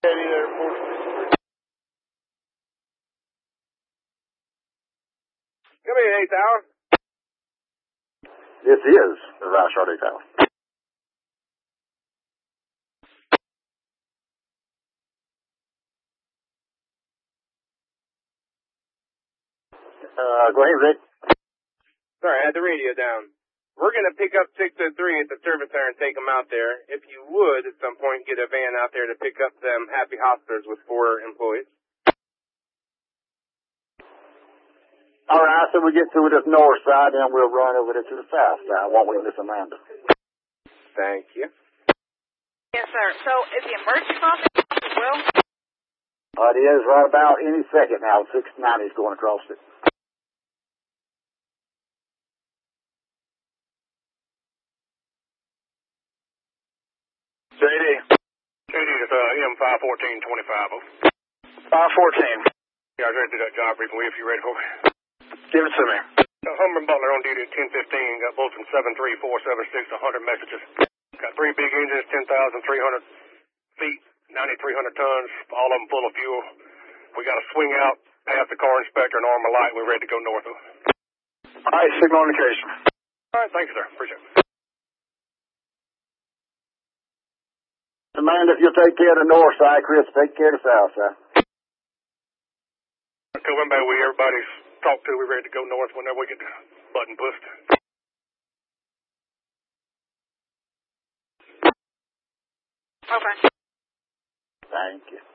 Eddie there, 463. Come in, 8th hour. This is the Rice Yard 8th hour. Go ahead, Rick. Sorry, I had the radio down. We're going to pick up 603 at the service center and take them out there. If you would, at some point, get a van out there to pick up them happy hospitals with 4 employees. All right, so we get through this north side, then we'll run over there to the south side, won't we, Miss Amanda? Thank you. Yes, sir. So, is the emergency crossing as well? It is right about any second now. 690 is going across it. JD. JD is M514-25. 514. Yeah, I was ready to do that job briefing with you if you're ready for it. Give it to me. Humber and Butler on duty at 10:15. Got both from 73476, 100 messages. Got 3 big engines, 10,300 feet, 9,300 tons, all of them full of fuel. We got to swing out past the car inspector and Armor Light. We're ready to go north of. All right, signal indication. All right, thank you, sir. Appreciate it. Amanda, if you'll take care of the north side, Chris, take care of the south side. Remember, everybody's talked to. We're ready to go north whenever we get the button pushed. Okay. Thank you.